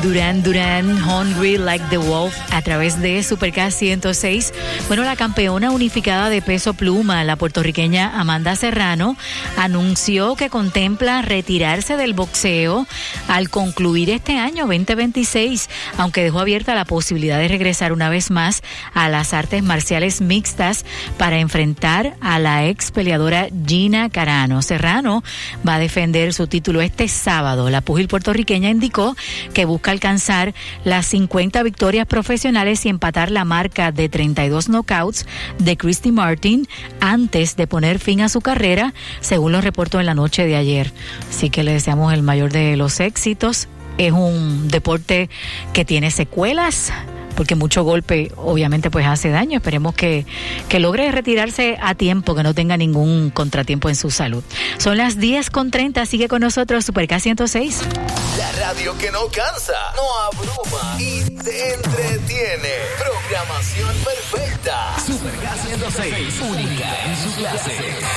Duran, Hungry Like the Wolf, a través de Supercast 106. Bueno, la campeona unificada de peso pluma, la puertorriqueña Amanda Serrano, anunció que contempla retirarse del boxeo al concluir este año 2026, aunque dejó abierta la posibilidad de regresar una vez más a las artes marciales mixtas para enfrentar a la ex peleadora Gina Carano. Serrano va a defender su título este sábado. La púgil puertorriqueña indicó que busca alcanzar las 50 victorias profesionales y empatar la marca de 32 knockouts de Christy Martin antes de poner fin a su carrera, según lo reportó en la noche de ayer. Así que le deseamos el mayor de los éxitos. Es un deporte que tiene secuelas, porque mucho golpe obviamente pues hace daño. Esperemos que logre retirarse a tiempo, que no tenga ningún contratiempo en su salud. Son las 10:30, sigue con nosotros Supercast 106. La radio que no cansa, no abruma y te entretiene. Programación perfecta. Supercast 106, única en su clase.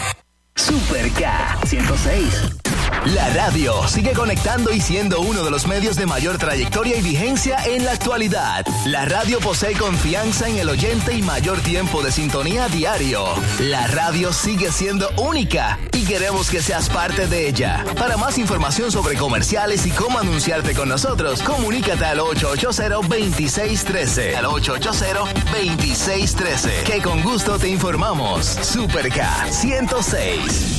Supercast 106. La radio sigue conectando y siendo uno de los medios de mayor trayectoria y vigencia en la actualidad. La radio posee confianza en el oyente y mayor tiempo de sintonía diario. La radio sigue siendo única y queremos que seas parte de ella. Para más información sobre comerciales y cómo anunciarte con nosotros, comunícate al 880-2613. Al 880-2613. Que con gusto te informamos. Supercast 106.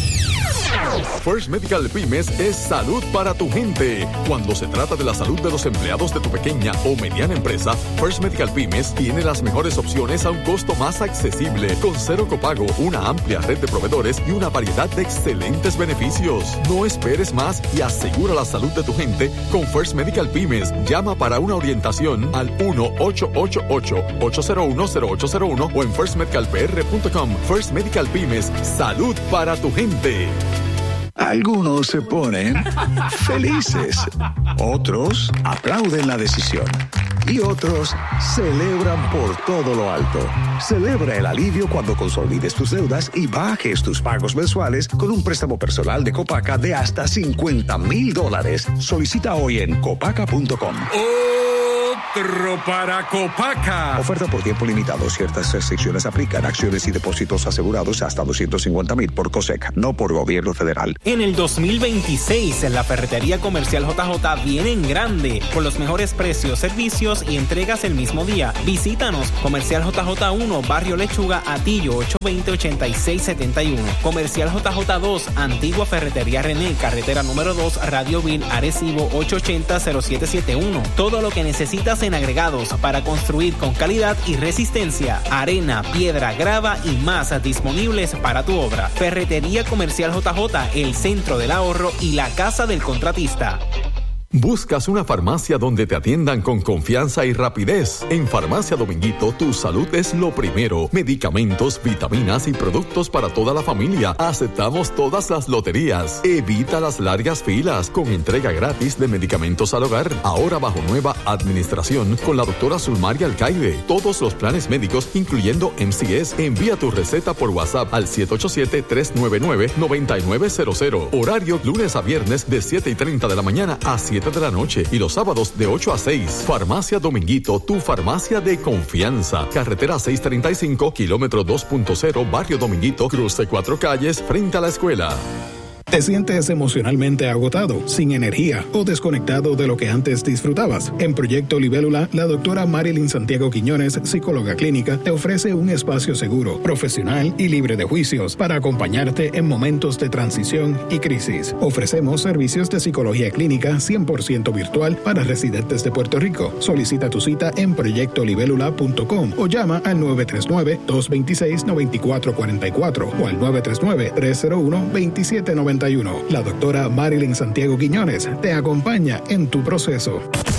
First Medical Pymes es salud para tu gente. Cuando se trata de la salud de los empleados de tu pequeña o mediana empresa, First Medical Pymes tiene las mejores opciones a un costo más accesible, con cero copago, una amplia red de proveedores y una variedad de excelentes beneficios. No esperes más y asegura la salud de tu gente con First Medical Pymes. Llama para una orientación al 1-888-801-0801 o en firstmedicalpr.com. First Medical Pymes, salud para tu gente. Algunos se ponen felices, otros aplauden la decisión y otros celebran por todo lo alto. Celebra el alivio cuando consolides tus deudas y bajes tus pagos mensuales con un préstamo personal de Copaca de hasta $50,000. Solicita hoy en copaca.com. Otro para Copaca. Oferta por tiempo limitado. Ciertas restricciones aplican. Acciones y depósitos asegurados hasta $250,000 por COSEC, no por gobierno federal. En el 2026, en la Ferretería Comercial JJ viene en grande, con los mejores precios, servicios y entregas el mismo día. Visítanos, Comercial JJ 1, Barrio Lechuga, Atillo, 820-8671. Comercial JJ 2, Antigua Ferretería René, Carretera número 2, Radio Vil, Arecibo, 880-0771. Todo lo que necesitas en agregados para construir con calidad y resistencia, arena, piedra, grava y más disponibles para tu obra. Ferretería Comercial JJ, el centro del ahorro y la casa del contratista. ¿Buscas una farmacia donde te atiendan con confianza y rapidez? En Farmacia Dominguito, tu salud es lo primero. Medicamentos, vitaminas y productos para toda la familia. Aceptamos todas las loterías. Evita las largas filas con entrega gratis de medicamentos al hogar. Ahora bajo nueva administración con la doctora Zulmaria Alcaide. Todos los planes médicos, incluyendo MCS. Envía tu receta por WhatsApp al 787-399-9900. Horario lunes a viernes de 7:30 de la mañana a 7 de la noche y los sábados de 8 a 6. Farmacia Dominguito, tu farmacia de confianza. Carretera 635, kilómetro 2.0, Barrio Dominguito, cruce 4 calles, frente a la escuela. ¿Te sientes emocionalmente agotado, sin energía o desconectado de lo que antes disfrutabas? En Proyecto Libélula, la doctora Marilyn Santiago Quiñones, psicóloga clínica, te ofrece un espacio seguro, profesional y libre de juicios para acompañarte en momentos de transición y crisis. Ofrecemos servicios de psicología clínica 100% virtual para residentes de Puerto Rico. Solicita tu cita en proyectolibélula.com o llama al 939-226-9444 o al 939-301-2791. La doctora Marilyn Santiago Quiñones te acompaña en tu proceso.